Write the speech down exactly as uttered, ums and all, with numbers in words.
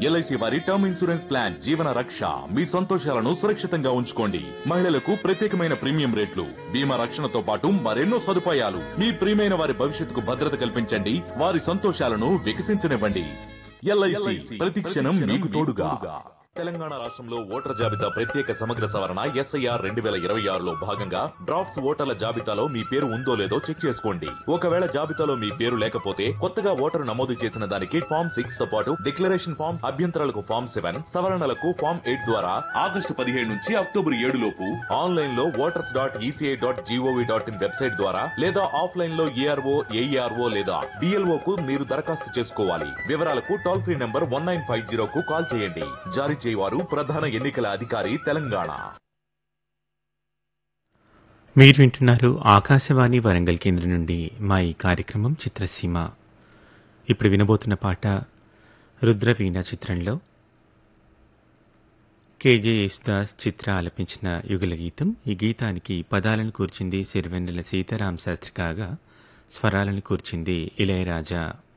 LIC వారి term insurance plan జీవన రక్ష మీ సంతోషాలను సురక్షితంగా ఉంచుకోండి. మహిళలకు ప్రత్యేకమైన ప్రీమియం రేట్లు, బీమా రక్షణతో పాటు మరెన్నో సదుపాయాలు. మీ ప్రియమైన వారి భవిష్యత్తుకు భద్రత కల్పించండి, వారి సంతోషాలను వికసించనివ్వండి. ఎల్ఐసి ప్రతి క్షణం మీకు తోడుగా. తెలంగాణ రాష్ట్రంలో ఓటర్ల జాబితా ప్రత్యేక సమగ్ర సవరణ ఎస్ఐఆర్ రెండు వేల ఇరవై ఆరులో భాగంగా డ్రాఫ్ట్స్ ఓటర్ల జాబితాలో మీ పేరు ఉందో లేదో చెక్ చేసుకోండి. ఒకవేళ జాబితాలో మీ పేరు లేకపోతే కొత్తగా ఓటరు నమోదు చేసిన దానికి ఫామ్ సిక్స్ తో పాటు డిక్లరేషన్ ఫామ్, అభ్యంతరాలకు ఫామ్ సెవెన్, సవరణలకు ఫామ్ ఎయిట్ ద్వారా ఆగస్టు పదిహేడు నుంచి అక్టోబర్ ఏడు లోపు ఆన్లైన్ లో voters dot ECI dot GOV dot in website ద్వారా లేదా ఆఫ్లైన్ లో ఏఆర్ఓ ఏఈఆర్ఓ లేదా డిఎల్ఓ కు మీరు దరఖాస్తు చేసుకోవాలి. వివరాలకు toll free number one nine five zero కు కాల్ చేయండి. జారీ చేయవారు ప్రధాన ఎన్నికల అధికారి తెలంగాణ. మీరు వింటున్నారు ఆకాశవాణి వరంగల్ కేంద్రం నుండి మా ఈ కార్యక్రమం చిత్రసీమ. ఇప్పుడు వినబోతున్న పాట రుద్రవీణ చిత్రంలో కేజే యేసుదాస్ చిత్ర ఆలపించిన యుగల గీతం. ఈ గీతానికి పదాలను కూర్చింది సిరివెన్నెల సీతారాం శాస్త్రి కాగా స్వరాలను కూర్చింది ఇళయరాజా.